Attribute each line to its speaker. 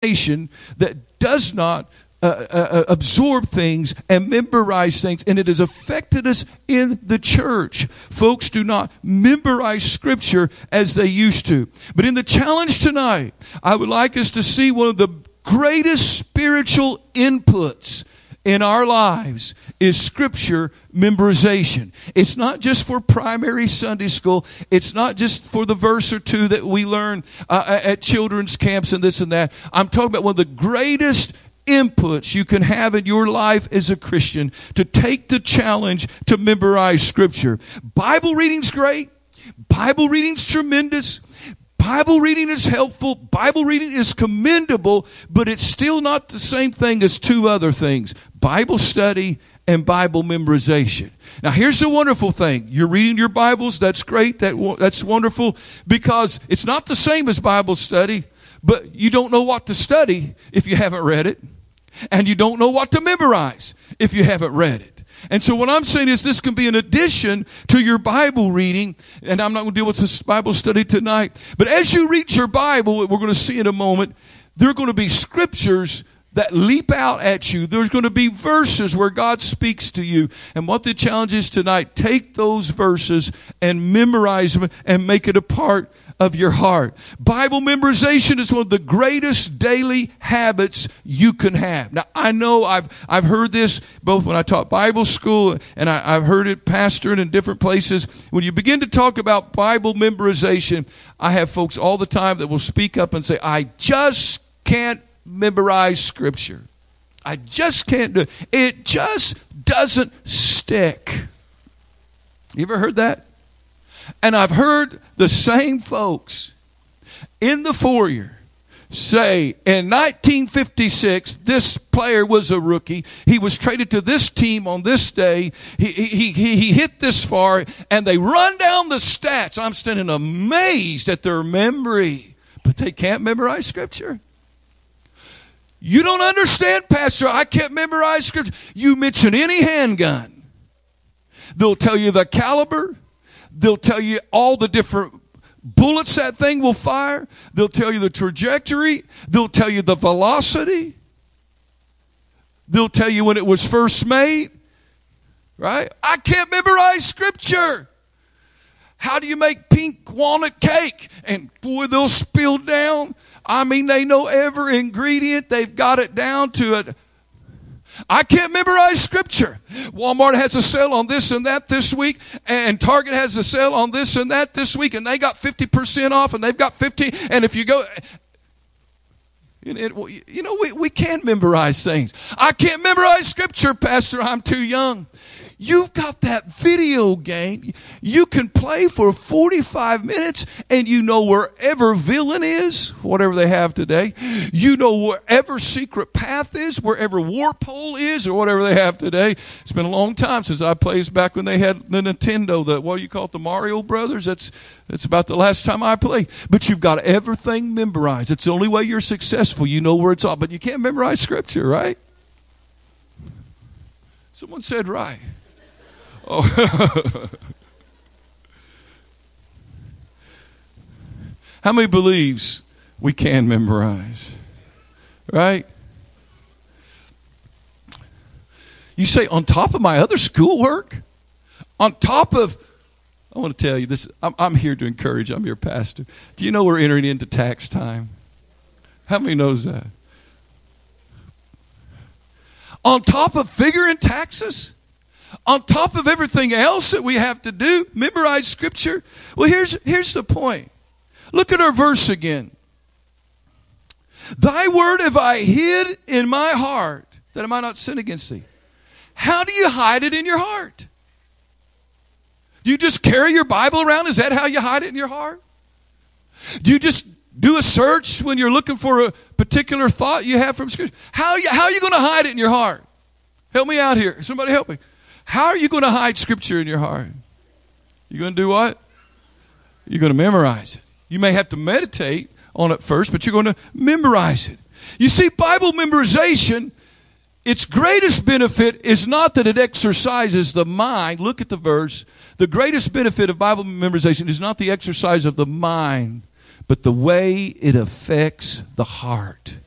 Speaker 1: nation that does not absorb things and memorize things, and it has affected us in the church. Folks do not memorize Scripture as they used to. But in the challenge tonight, I would like us to see one of the greatest spiritual inputs in our lives is Scripture memorization. It's not just for primary Sunday school. It's not just for the verse or two that we learn at children's camps and this and that. I'm talking about one of the greatest inputs you can have in your life as a Christian, to take the challenge to memorize Scripture. Bible reading's great. Bible reading's tremendous. Bible reading is helpful. Bible reading is commendable, but it's still not the same thing as two other things: Bible study and Bible memorization. Now, here's the wonderful thing. You're reading your Bibles. That's great. That's wonderful, because it's not the same as Bible study, but you don't know what to study if you haven't read it, and you don't know what to memorize if you haven't read it. And so what I'm saying is this can be an addition to your Bible reading, and I'm not going to deal with this Bible study tonight. But as you read your Bible, we're going to see in a moment, there are going to be scriptures that leap out at you. There's going to be verses where God speaks to you. And what the challenge is tonight, take those verses and memorize them and make it a part of your heart. Bible memorization is one of the greatest daily habits you can have. Now, I know I've heard this both when I taught Bible school, and I've heard it pastoring in different places. When you begin to talk about Bible memorization, I have folks all the time that will speak up and say, I just can't memorize Scripture. I just can't do it. It just doesn't stick. You ever heard that? And I've heard the same folks in the foyer say, in 1956, this player was a rookie. He was traded to this team on this day. He hit this far, and they run down the stats. I'm standing amazed at their memory, but they can't memorize Scripture. You don't understand, Pastor. I can't memorize Scripture. You mention any handgun, they'll tell you the caliber. They'll tell you all the different bullets that thing will fire. They'll tell you the trajectory. They'll tell you the velocity. They'll tell you when it was first made. Right? I can't memorize Scripture. How do you make pink walnut cake? And boy, they'll spill down. I mean, they know every ingredient. They've got it down to it. I can't memorize Scripture. Walmart has a sale on this and that this week, and Target has a sale on this and that this week, and they got 50% off, and they've got 15%. And if you go, we can memorize things. I can't memorize Scripture, Pastor. I'm too young. You've got that video game you can play for 45 minutes, and you know wherever villain is, whatever they have today. You know wherever secret path is, wherever warp hole is, or whatever they have today. It's been a long time since I played back when they had the Nintendo, what do you call it, the Mario Brothers? That's about the last time I played. But you've got everything memorized. It's the only way you're successful. You know where it's all. But you can't memorize Scripture, right? Someone said right. Oh. How many believes we can memorize? Right? You say, on top of my other schoolwork? On top of, I want to tell you this, I'm here to encourage, I'm your pastor. Do you know we're entering into tax time? How many knows that? On top of figuring taxes? On top of everything else that we have to do, memorize Scripture. Well, here's the point. Look at our verse again. Thy word have I hid in my heart, that I might not sin against thee. How do you hide it in your heart? Do you just carry your Bible around? Is that how you hide it in your heart? Do you just do a search when you're looking for a particular thought you have from Scripture? How are you going to hide it in your heart? Help me out here. Somebody help me. How are you going to hide Scripture in your heart? You're going to do what? You're going to memorize it. You may have to meditate on it first, but you're going to memorize it. You see, Bible memorization, its greatest benefit is not that it exercises the mind. Look at the verse. The greatest benefit of Bible memorization is not the exercise of the mind, but the way it affects the heart.